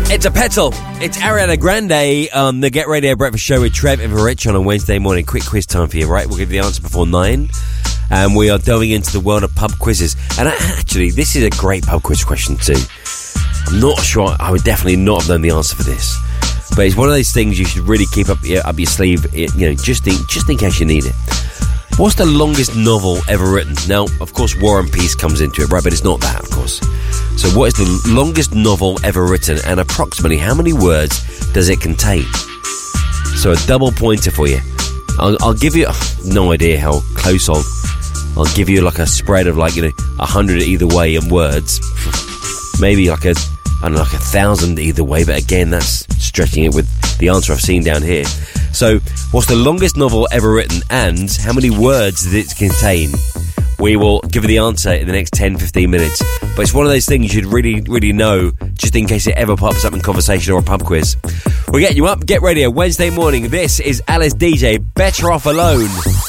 It's a petal. It's Ariana Grande on the Get Radio Breakfast Show with Trev and Rich on a Wednesday morning. Quick quiz time for you, right? We'll give you the answer before 9. And we are delving into the world of pub quizzes. And actually, this is a great pub quiz question too. I'm not sure. I would definitely not have known the answer for this. But it's one of those things you should really keep up your sleeve, just in case you need it. What's the longest novel ever written? Now, of course, War and Peace comes into it, right? But it's not that, of course. So what is the longest novel ever written, and approximately how many words does it contain? So a double pointer for you. I'll give you no idea how close I'll give you like a spread of 100 either way in words. Maybe like 1,000 either way, but again, that's stretching it with the answer I've seen down here. So what's the longest novel ever written, and how many words does it contain? We will give you the answer in the next 10-15 minutes. But it's one of those things you should really, really know, just in case it ever pops up in conversation or a pub quiz. We're getting you up. Get Radio Wednesday morning. This is Alice DJ, Better Off Alone.